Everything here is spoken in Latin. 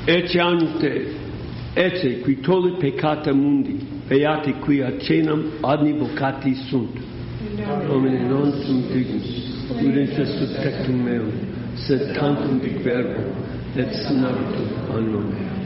ecce agnute, ecce qui tollit peccata mundi, beati qui acenam adnivocati sunt. Domine non sum dignus, udentes tectum meum, sed tantum dic verbo, et sinabitur anno meo.